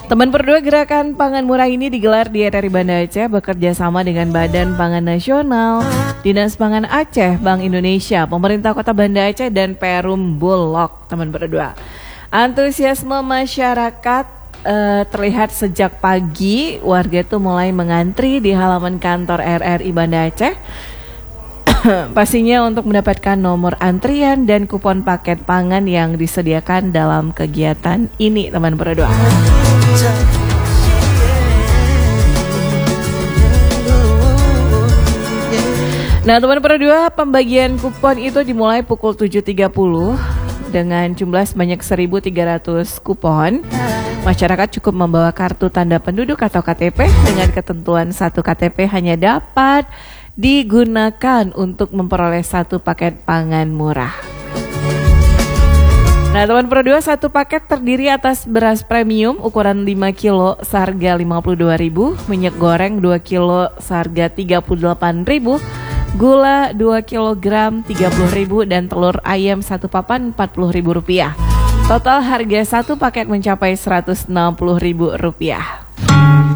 Teman berdua gerakan pangan murah ini digelar di RRI Banda Aceh bekerja sama dengan Badan Pangan Nasional, Dinas Pangan Aceh, Bank Indonesia, Pemerintah Kota Banda Aceh, dan Perum Bulog. Teman berdua, antusiasme masyarakat terlihat sejak pagi. Warga itu mulai mengantri di halaman kantor RRI Banda Aceh. Pastinya untuk mendapatkan nomor antrian dan kupon paket pangan yang disediakan dalam kegiatan ini, teman berdua. Nah, teman berdua, pembagian kupon itu dimulai pukul 7.30 dengan jumlah sebanyak 1.300 kupon. Masyarakat cukup membawa kartu tanda penduduk atau KTP dengan ketentuan satu KTP hanya dapat digunakan untuk memperoleh satu paket pangan murah. Nah, teman berdua, satu paket terdiri atas beras premium ukuran 5 kilo seharga 52.000, minyak goreng 2 kilo seharga 38.000, gula 2 kg 30.000, dan telur ayam satu papan Rp40.000. Total harga satu paket mencapai Rp160.000.